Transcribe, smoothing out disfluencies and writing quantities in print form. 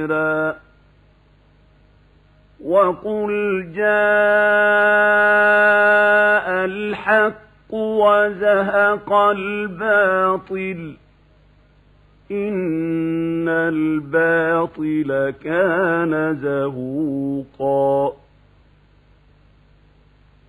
وقل جاء الحق وزهق الباطل إن الباطل كان زهوقا